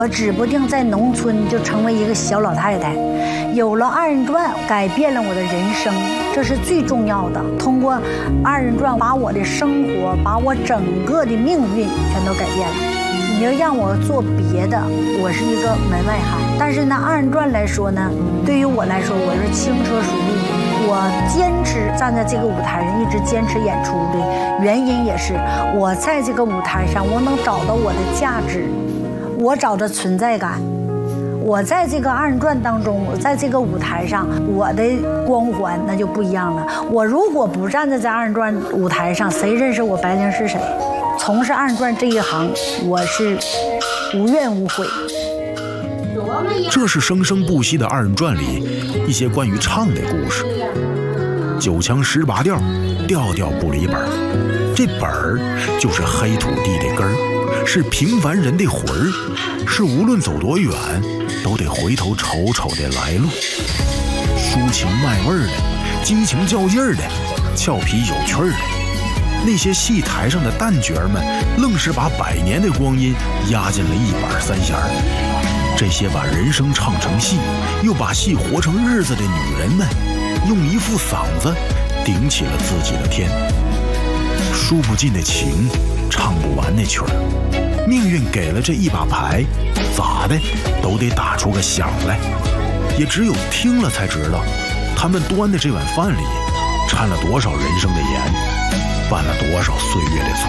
我指不定在农村就成为一个小老太太。有了二人转，改变了我的人生，这是最重要的。通过二人转，把我的生活，把我整个的命运全都改变了。你要让我做别的，我是一个门外汉。但是呢，二人转来说呢，对于我来说，我是轻车熟路。我坚持站在这个舞台上，一直坚持演出的原因也是，我在这个舞台上，我能找到我的价值，我找到存在感。我在这个二人转当中，我在这个舞台上，我的光环那就不一样了。我如果不站在这二人转舞台上，谁认识我白灵是谁？从事二人转这一行，我是无怨无悔。 这是生生不息的二人转里一些关于唱的故事。9腔18调，调调不离本儿，这本儿就是黑土地的根儿，是平凡人的魂儿，是无论走多远都得回头瞅瞅的来路。抒情卖味儿的，激情较劲儿的，俏皮有趣儿的，那些戏台上的旦角儿们，愣是把100年的光阴压进了一板3弦儿。这些把人生唱成戏，又把戏活成日子的女人们，用一副嗓子顶起了自己的天。说不尽的情，唱不完的曲儿，命运给了这一把牌，咋的都得打出个响来。也只有听了才知道，他们端的这碗饭里掺了多少人生的盐，犯了多少岁月的错。